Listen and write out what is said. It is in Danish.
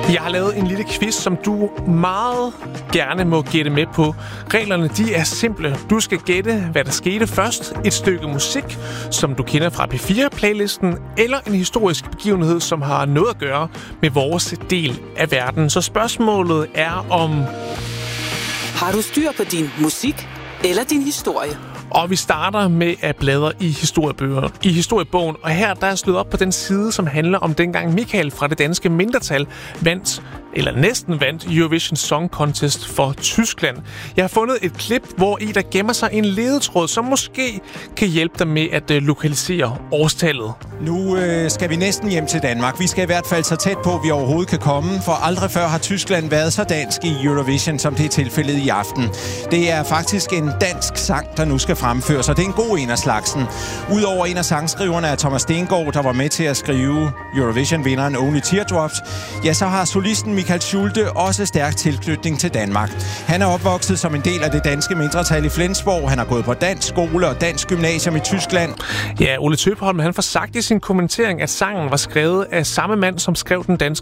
Jeg har lavet en lille quiz, som du meget gerne må gætte med på. Reglerne, de er simple. Du skal gætte, hvad der skete først. Et stykke musik, som du kender fra P4-playlisten, eller en historisk begivenhed, som har noget at gøre med vores del af verden. Så spørgsmålet er om... Har du styr på din musik eller din historie? Og vi starter med at bladre i historiebogen. Og her der er slået op på den side, som handler om dengang Michael fra det danske mindretal næsten vandt Eurovision Song Contest for Tyskland. Jeg har fundet et klip, hvor i der gemmer sig en ledetråd, som måske kan hjælpe dig med at lokalisere årstallet. Nu skal vi næsten hjem til Danmark. Vi skal i hvert fald så tæt på, vi overhovedet kan komme, for aldrig før har Tyskland været så dansk i Eurovision, som det er tilfældet i aften. Det er faktisk en dansk sang, der nu skal fremføres, og det er en god en af slagsen. Udover en af sangskriverne af Thomas Stengaard, der var med til at skrive Eurovision-vinderen Only Teardrops, ja, så har solisten Michael Schulte også stærk tilknytning til Danmark. Han er opvokset som en del af det danske mindretal i Flensborg. Han har gået på dansk skole og dansk gymnasium i Tyskland. Ja, Ole Tøpholm, han får sagt i sin kommentering, at sangen var skrevet af samme mand, som skrev den danske